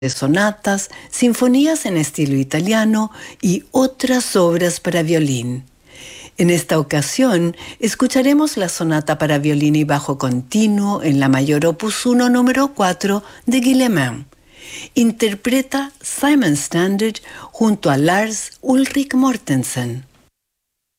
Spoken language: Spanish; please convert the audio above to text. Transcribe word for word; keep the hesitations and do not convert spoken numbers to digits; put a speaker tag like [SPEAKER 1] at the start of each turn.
[SPEAKER 1] de sonatas, sinfonías en estilo italiano y otras obras para violín. En esta ocasión, escucharemos la sonata para violín y bajo continuo en la mayor opus uno número cuatro de Guillemin. Interpreta Simon Standard junto a Lars Ulrik Mortensen.